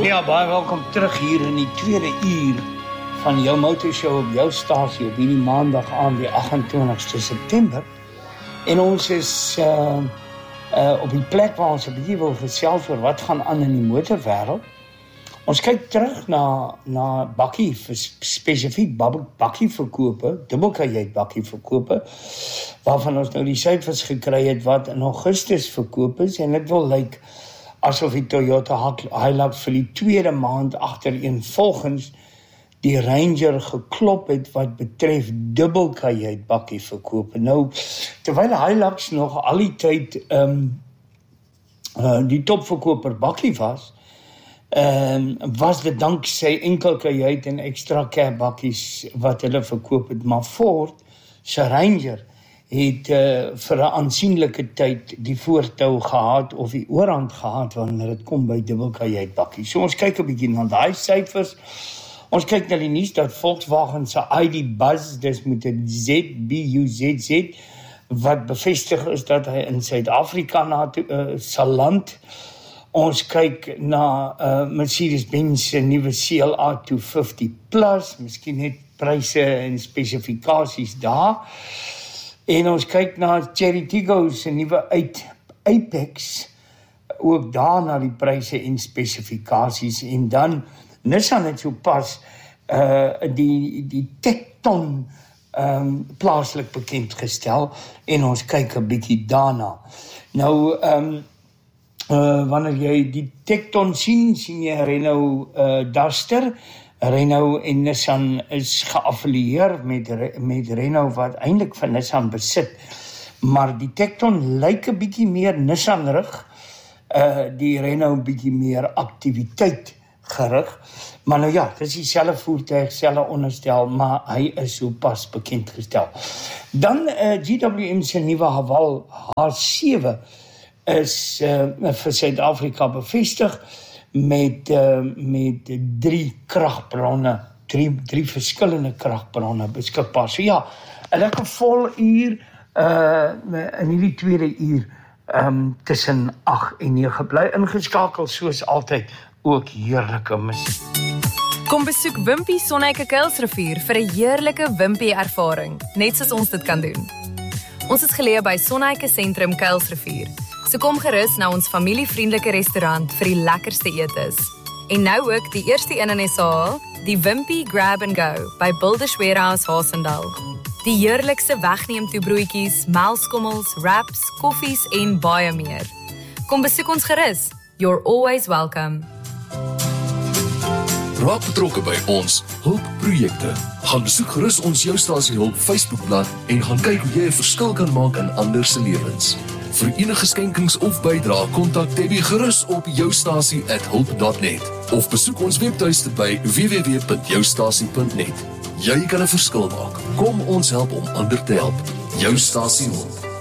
Ja, baie welkom terug hier in die tweede uur van jou motorshow op jou stasie op hierdie maandag aan die 28ste September. En ons is op die plek waar ons 'n bietjie wil gesels oor wat gaan aan in die motorwêreld. Ons kyk terug na bakkie, spesifiek bakkieverkope, dubbelkajuit bakkieverkope, waarvan ons nou die syfers gekry het wat in Augustus verkoop is, en dit wil lyk asof die Toyota Hilux vir die tweede maand agtereenvolgens die Ranger geklop het wat betref dubbelkajuit bakkieverkope. Nou, terwyl Hilux nog al die tyd die topverkoper bakkie was dit dank sy enkelkajuit en extra cab bakkies wat hulle verkoop het, maar Ford se Ranger het vir 'n aansienlike tyd die voortou gehad of die oorhand gehad wanneer dit kom by dubbelkajuit bakkies. So ons kyk 'n bietjie na daai syfers. Ons kyk na die nuus dat Volkswagen se ID Buzz, dis met 'n ZBUZZ, wat bevestig is dat hy in Suid-Afrika sal land. Ons kyk na Mercedes-Benz se nuwe CLA 250 Plus, miskien net pryse en spesifikasies daar. En ons kyk na Chery Tiggo se nuwe Apex, ook daar na die pryse en spesifikasies. En dan Nissan het sopas die Tekton plaaslik bekend gestel, en ons kyk 'n bietjie daarna. Nou, wanneer jy die Tekton sien jy Renault Duster. Renault en Nissan is geaffilieer met Renault wat eintlik van Nissan besit. Maar die Tekton lyk 'n bietjie meer Nissan-rig, die Renault bietjie meer aktiwiteit gerig. Maar nou ja, dit is dieselfde voertuig, dieselfde onderstel, maar hy is so pas bekend gestel. Dan GWM se nuwe Haval H7 is vir Suid-Afrika bevestig met 3 kragbronne, drie verskillende kragbronne beskikbaar. So ja, 'n lekker vol uur in hierdie tweede uur tussen 8 en 9 bly ingeskakel soos altyd, ook heerlike musiek. Kom besoek Wimpy Sonneike Kuilsrivier vir 'n heerlike Wimpy ervaring, net soos ons dit kan doen. Ons is geleë by Sonneike Sentrum Kuilsrivier. So kom gerus na ons familievriendelike restaurant vir die lekkerste etes. En nou ook die eerste een in SA, die Wimpy Grab and Go by Builders Warehouse Haasendal. Die heerlikste wegneemtoebroodjies, melkskommels, wraps, koffies en baie meer. Kom besoek ons gerus. You're always welcome. Raak betrokke by ons hulpprojekte. Gaan besoek gerus ons Jou Stasie Hulp Facebookblad en gaan kyk hoe jy 'n verskil kan maak in ander se lewens. Vir enige skenkings of bydrae, kontak Debbie gerus op joustasie@hulp.net of besoek ons webtuiste by www.joustasie.net. Jy kan 'n verskil maak. Kom ons help om ander te help. Jou Stasie Hulp.